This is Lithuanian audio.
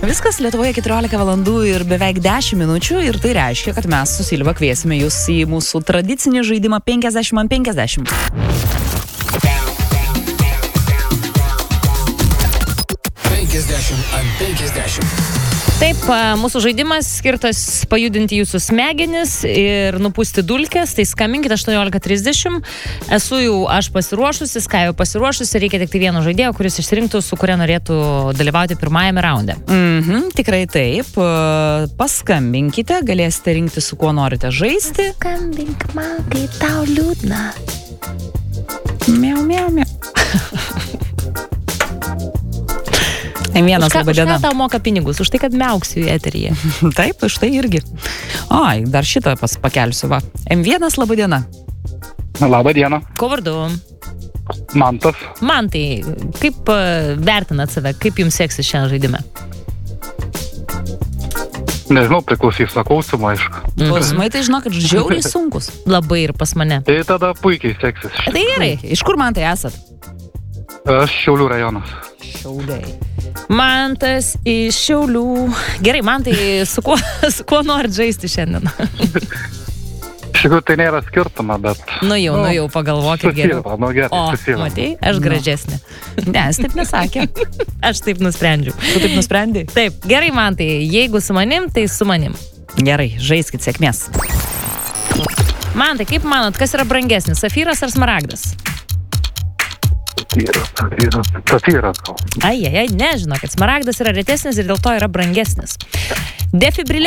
Viskas, Lietuvoje 14 valandų ir beveik 10 minučių ir tai reiškia, kad mes su Silva kviesime jūs į mūsų tradicinį žaidimą 50 ant 50. Taip, mūsų žaidimas skirtas pajudinti jūsų smegenis ir nupūsti dulkes, tai skambinkite 18:30. Esu jau aš pasiruošusi, Ska jau pasiruošusi, reikia tik tai vieno žaidėjo, kuris išsirinktų, su kuria norėtų dalyvauti pirmajame raunde. Tikrai taip. Paskambinkite, galėsite rinkti, su kuo norite žaisti. Skambink man, kai tau liūdna. Miau, miau, miau. M1, laba diena. Už ką tau moka pinigus? Už tai, kad miauksiu į eteryje. Taip, už tai irgi. Ai, dar šitą pakelsiu, va. M1, laba diena. Labą dieną. Ko vardu? Mantas. Mantai, kaip vertinat save? Kaip jums seksis šiandien žaidime? Nežinau, priklausys nuo klausimų, aišku. Klausimai, tai žinok, kad žiauriai sunkus. Labai ir pas mane. Tai tada puikiai seksis. Tai gerai, iš kur man tai esat? Aš Šiaulių rajonas. Šiauliai. Mantas iš Šiaulių. Gerai, man tai su kuo norit žaisti šiandien? Iš tikrųjų, tai nėra skirtuma, bet... Nu jau, pagalvokit geriau. Gerai, O, susilva. matai, aš gražesnė. Ne, jis taip nesakė. Aš taip nusprendžiau. Tu taip nusprendai? Taip, gerai, Mantai, jeigu su manim, tai su manim. Gerai, žaiskit, sėkmės. Mantai, kaip manot, kas yra brangesnis, safyras ar smaragdas? Safyras gal. Ai, nežinau, kad smaragdas yra retesnis ir dėl to yra brangesnis.